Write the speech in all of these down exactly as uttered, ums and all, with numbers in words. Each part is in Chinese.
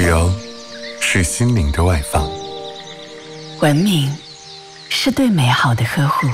游是心灵的外放， 文明是对美好的呵护，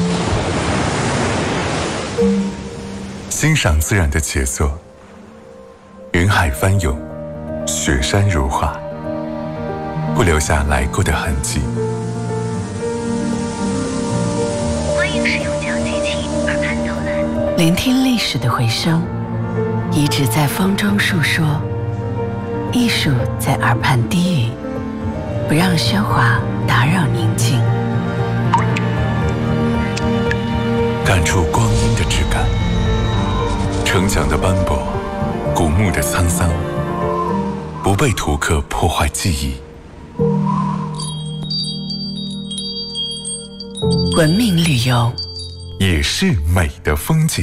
欣赏自然的杰作，云海翻涌，雪山如画，不留下来过的痕迹。 欢迎使用讲机器耳畔导览， 聆听历史的回声，遗址在风中述说，艺术在耳畔低语，不让喧哗打扰宁静， 感触光阴的质感，城墙的斑驳，古墓的沧桑，不被图刻破坏记忆。 文明旅游也是美的风景。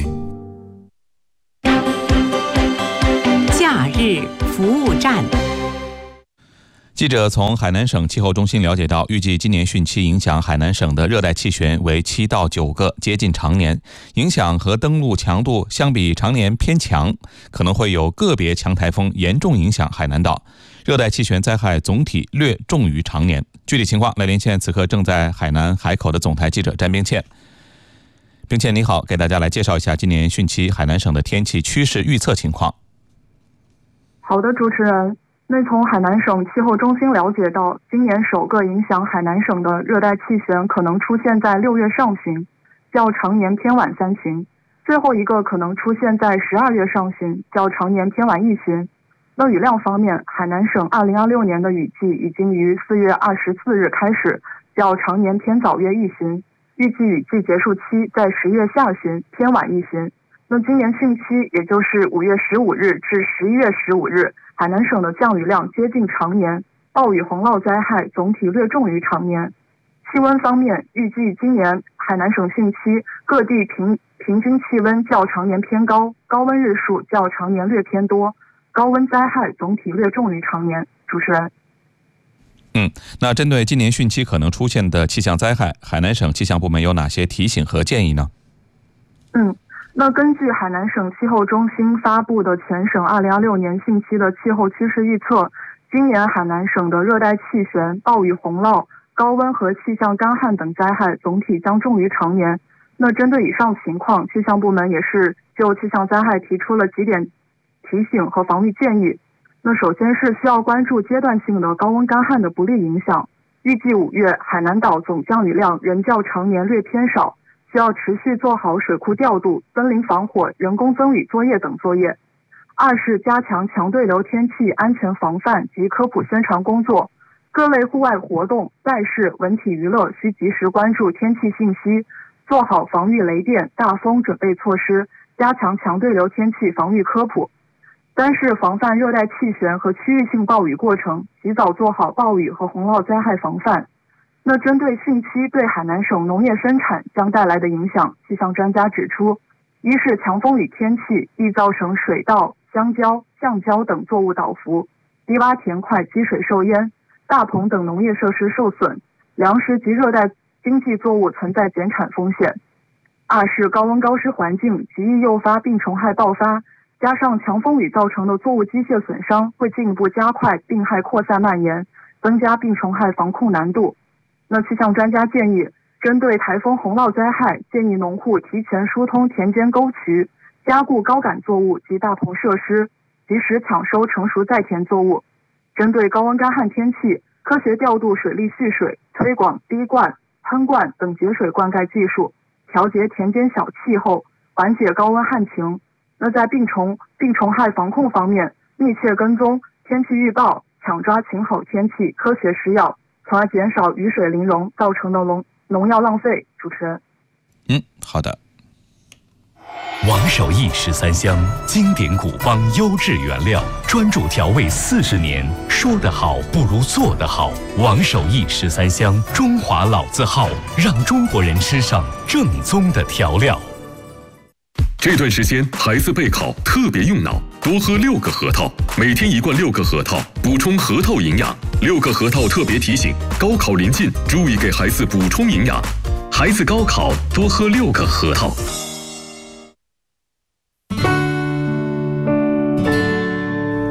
假日服务站。 记者从海南省气候中心了解到，预计今年汛期影响海南省的热带气旋为七到九个，接近常年，影响和登陆强度相比常年偏强，可能会有个别强台风严重影响海南岛。热带气旋灾害总体略重于常年。具体情况来连线此刻正在海南海口的总台记者詹冰倩。冰倩你好，给大家来介绍一下今年汛期海南省的天气趋势预测情况。 好的，主持人。那从海南省气候中心了解到，今年首个影响海南省的热带气旋可能出现在六月上旬，较常年偏晚三旬；最后一个可能出现在十二月上旬，较常年偏晚一旬。那雨量方面，海南省二零二六年的雨季已经于四月二十四日开始，较常年偏早约一旬，预计雨季结束期在十月下旬，偏晚一旬。那今年汛期，也就是五月十五日至十一月十五日，海南省的降雨量接近常年，暴雨洪涝灾害总体略重于常年。气温方面，预计今年海南省汛期各地平平均气温较常年偏高，高温日数较常年略偏多，高温灾害总体略重于常年。主持人。 嗯，那针对今年汛期可能出现的气象灾害，海南省气象部门有哪些提醒和建议呢？ 嗯。那根据海南省气候中心发布的全省二零二六年汛期的气候趋势预测，今年海南省的热带气旋、暴雨洪涝、高温和气象干旱等灾害总体将重于常年。那针对以上情况，气象部门也是就气象灾害提出了几点提醒和防御建议。那首先是需要关注阶段性的高温干旱的不利影响，预计五月海南岛总降雨量仍较常年略偏少，需要持续做好水库调度、森林防火、人工增雨作业等作业。二是加强强对流天气安全防范及科普宣传工作，各类户外活动、赛事、文体娱乐需及时关注天气信息，做好防御雷电、大风准备措施，加强强对流天气防御科普。三是防范热带气旋和区域性暴雨过程，及早做好暴雨和洪涝灾害防范。那针对汛期对海南省农业生产将带来的影响，气象专家指出，一是强风雨天气易造成水稻、香蕉、橡胶等作物倒伏，低洼田块积水受淹，大棚等农业设施受损，粮食及热带经济作物存在减产风险。二是高温高湿环境极易诱发病虫害爆发，加上强风雨造成的作物机械损伤，会进一步加快病害扩散蔓延，增加病虫害防控难度。那气象专家建议，针对台风洪涝灾害，建议农户提前疏通田间沟渠，加固高杆作物及大棚设施，及时抢收成熟在田作物。针对高温干旱天气，科学调度水利蓄水，推广滴灌、喷灌等节水灌溉技术，调节田间小气候，缓解高温旱情。那在病虫病虫害防控方面，密切跟踪天气预报，抢抓晴好天气，科学施药，从而减少雨水淋溶造成的农农药浪费。主持人。 嗯，好的。 王守义十三香，经典古方，优质原料，专注调味四十年。说得好不如做得好。王守义十三香，中华老字号，让中国人吃上正宗的调料。 这段时间孩子备考特别用脑，多喝六个核桃，每天一罐六个核桃，补充核桃营养。六个核桃特别提醒：高考临近，注意给孩子补充营养。孩子高考多喝六个核桃。 中国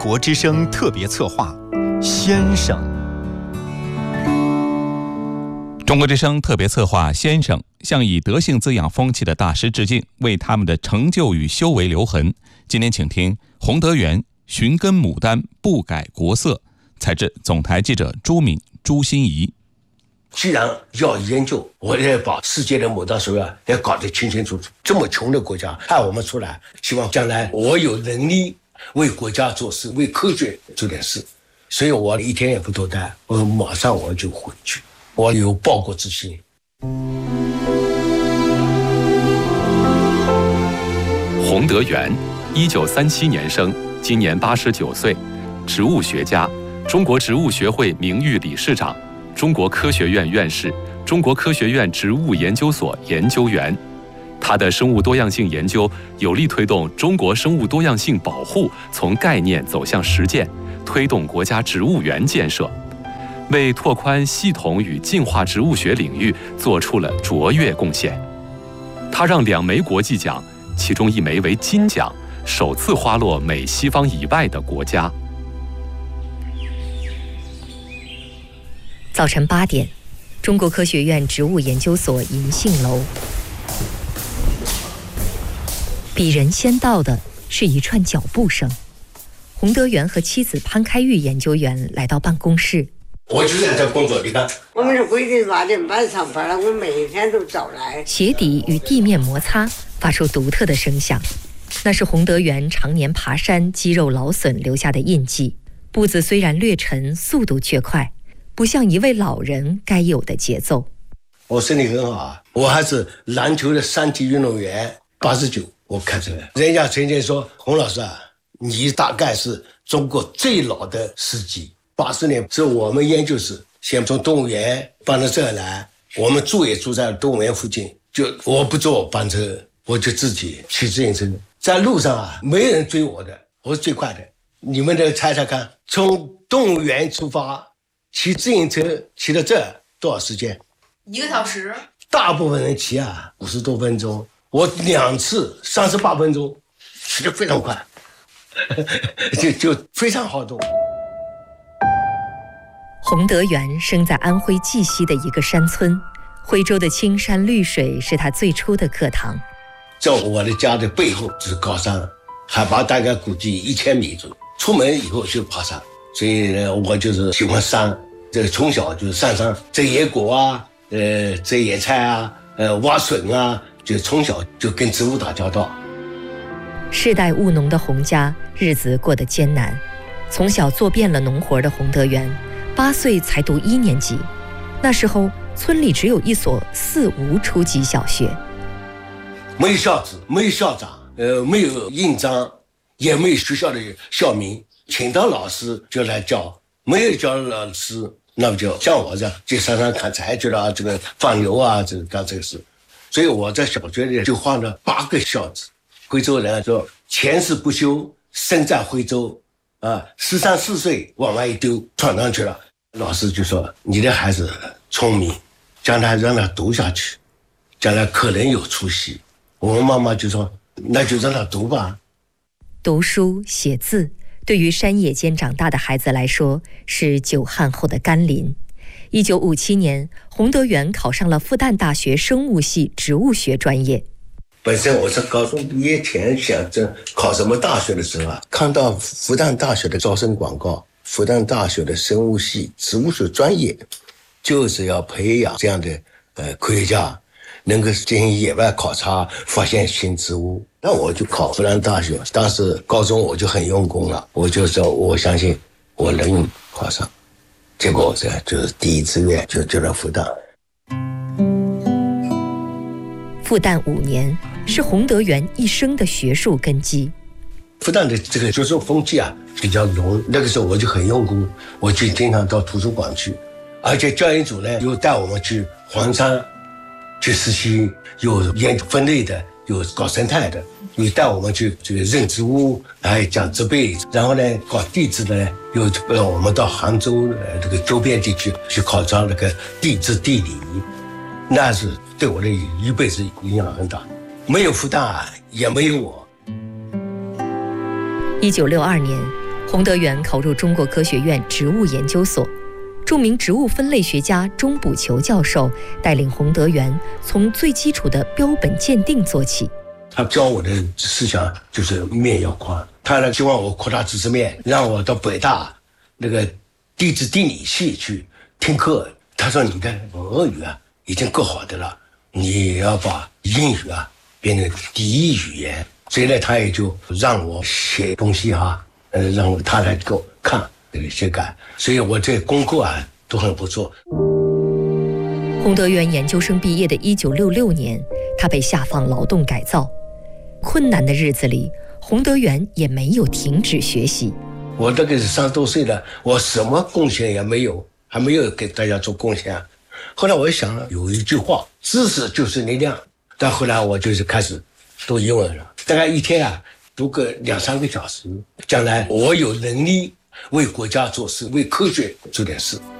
国之声特别策划，先生。 中国之声特别策划先生向以德性滋养风气的大师致敬，为他们的成就与修为留痕。今天请听洪德元寻根牡丹不改国色，采自总台记者朱敏、朱心怡。 既然要研究，我也把世界的牡丹水啊也搞得清清楚楚。这么穷的国家派我们出来，希望将来我有能力为国家做事，为科学做点事。所以我一天也不多待，我马上我就回去。我有报国之心。 洪德元，一九三七年生，今年八十九岁，植物学家，中国植物学会名誉理事长，中国科学院院士，中国科学院植物研究所研究员。他的生物多样性研究有力推动中国生物多样性保护从概念走向实践，推动国家植物园建设，为拓宽系统与进化植物学领域做出了卓越贡献。他让两枚国际奖，其中一枚为金奖，首次花落美西方以外的国家。 早晨八点，中国科学院植物研究所银杏楼。比人先到的是一串脚步声。洪德元和妻子潘开玉研究员来到办公室。 我就在这工作，你看， 我们是规定八点半上班了，我每天都早来。 鞋底与地面摩擦，发出独特的声响，那是洪德元常年爬山、肌肉劳损留下的印记。步子虽然略沉，速度却快，不像一位老人该有的节奏。 我身体很好啊，我还是篮球的三级运动员，八十九我开出来。人家曾经说，洪老师啊，你大概是中国最老的司机。八十年是我们研究室先从动物园搬到这儿来，我们住也住在动物园附近，就我不坐班车，我就自己骑自行车，在路上啊，没人追我的，我是最快的。你们这猜猜看，从动物园出发，骑自行车骑到这儿多少时间？ 一个小时。 大部分人骑啊五十多分钟，我两次三十八分钟，骑得非常快，就就非常好动。 洪德元生在安徽绩溪的一个山村，徽州的青山绿水是他最初的课堂。 在我的家的背后就是高山，海拔大概估计一千米左右。出门以后就爬山，所以呢，我就是喜欢山。这个从小就是上山摘野果啊，呃，摘野菜啊，呃，挖笋啊，就从小就跟植物打交道。 世代务农的洪家日子过得艰难，从小做遍了农活的洪德元，八岁才读一年级。那时候村里只有一所四无初级小学， 没有校址，没有校长，呃，没有印章，也没有学校的校名，请到老师就来教，没有教老师，那么就像我这样去山上砍柴去了，这个放牛啊，这个干这个事。所以我在小学里就画了八个孝子。徽州人说前世不修，身在徽州啊，十三四岁往外一丢，闯上去了。老师就说你的孩子聪明，将来让他读下去，将来可能有出息。我们妈妈就说那就让他读吧。 读书写字对于山野间长大的孩子来说是久旱后的甘霖。一九五七年，洪德元考上了复旦大学生物系植物学专业。 本身我是高中毕业前想着考什么大学的时候啊，看到复旦大学的招生广告，复旦大学的生物系植物学专业就是要培养这样的呃科学家，能够进行野外考察，发现新植物。那我就考复旦大学，当时高中我就很用功了，我就说我相信我能考上，结果这就是第一志愿就就到复旦。 复旦五年是洪德元一生的学术根基。 复旦的这个学术风气啊比较浓，那个时候我就很用功，我就经常到图书馆去，而且教研组呢又带我们去黄山去实习，有研究分类的，有搞生态的，又带我们去这个认植物，还有讲植被，然后呢搞地质的呢，又让我们到杭州呃这个周边地区去考察那个地质地理，那是对我的一辈子影响很大。没有复旦也没有我。 一九六二年， 洪德元考入中国科学院植物研究所，著名植物分类学家钟补球教授带领洪德元从最基础的标本鉴定做起。 他教我的思想就是面要宽，他呢希望我扩大知识面，让我到北大那个地质地理系去听课。他说：“你看俄语啊已经够好的了，你要把英语啊变成第一语言。”所以呢，他也就让我写东西哈、啊，呃，让他来给我看这个写改。所以我这功课啊都很不错。 洪德元研究生毕业的一九六六年，他被下放劳动改造。困难的日子里，洪德元也没有停止学习。 我这个是三十多岁了，我什么贡献也没有，还没有给大家做贡献。后来我想有一句话，知识就是力量。但后来我就是开始读英文了，大概一天啊读个两三个小时，将来我有能力为国家做事，为科学做点事。